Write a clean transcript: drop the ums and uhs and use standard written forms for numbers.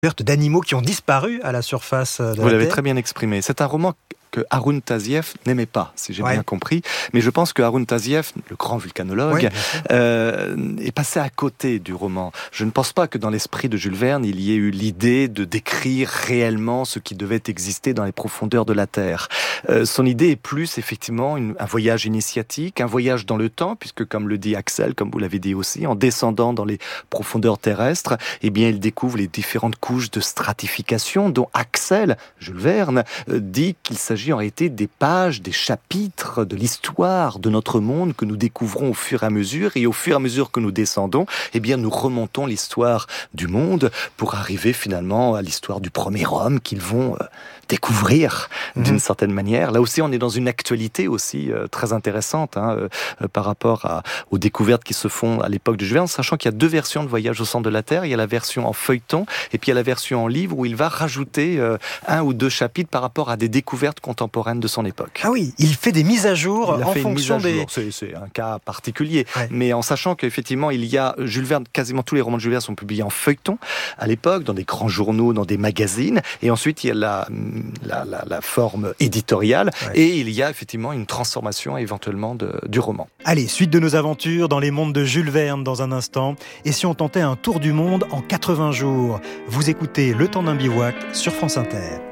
d'animaux qui ont disparu à la surface de la Terre. Vous l'avez très bien exprimé. C'est un roman que Haroun Tazieff n'aimait pas, si j'ai bien compris. Mais je pense que Haroun Tazieff, le grand vulcanologue, est passé à côté du roman. Je ne pense pas que dans l'esprit de Jules Verne, il y ait eu l'idée de décrire réellement ce qui devait exister dans les profondeurs de la Terre. Son idée est plus, effectivement, un voyage initiatique, un voyage dans le temps, puisque, comme le dit Axel, comme vous l'avez dit aussi, en descendant dans les profondeurs terrestres, eh bien, il découvre les différentes couches de stratification dont Axel, Jules Verne, dit qu'il s'agit en réalité des pages, des chapitres de l'histoire de notre monde que nous découvrons au fur et à mesure, et au fur et à mesure que nous descendons, eh bien nous remontons l'histoire du monde pour arriver finalement à l'histoire du premier homme qu'ils vont découvrir d'une certaine manière. Là aussi, on est dans une actualité aussi très intéressante par rapport aux découvertes qui se font à l'époque de Jules Verne, sachant qu'il y a 2 versions de Voyage au centre de la Terre. Il y a la version en feuilleton et puis il y a la version en livre où il va rajouter 1 ou 2 chapitres par rapport à des découvertes contemporaines de son époque. Ah oui, il fait des mises à jour en fonction des... C'est un cas particulier, mais en sachant qu'effectivement, il y a Jules Verne, quasiment tous les romans de Jules Verne sont publiés en feuilleton à l'époque, dans des grands journaux, dans des magazines, et ensuite il y a la forme éditoriale, et il y a effectivement une transformation éventuellement du roman. Allez, suite de nos aventures dans les mondes de Jules Verne dans un instant, et si on tentait un tour du monde en 80 jours? Vous écoutez Le Temps d'un bivouac sur France Inter.